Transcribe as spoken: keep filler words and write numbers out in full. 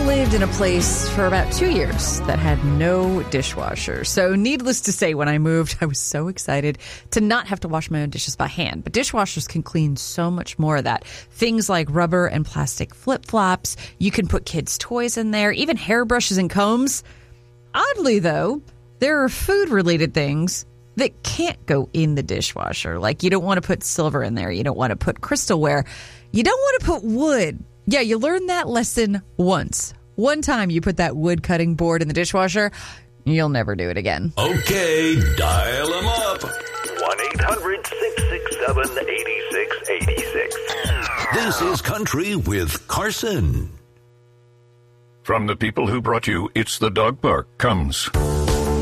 lived in a place for about two years that had no dishwasher. So needless to say, when I moved, I was so excited to not have to wash my own dishes by hand. But dishwashers can clean so much more of that. Things like rubber and plastic flip-flops. You can put kids' toys in there, even hairbrushes and combs. Oddly, though, there are food-related things that can't go in the dishwasher. Like you don't want to put silver in there. You don't want to put crystalware. You don't want to put wood. Yeah, you learned that lesson once. One time you put that wood cutting board in the dishwasher, you'll never do it again. Okay, dial them up. one eight hundred six six seven eight six eight six. This is Country with Carson. From the people who brought you It's the Dog Park comes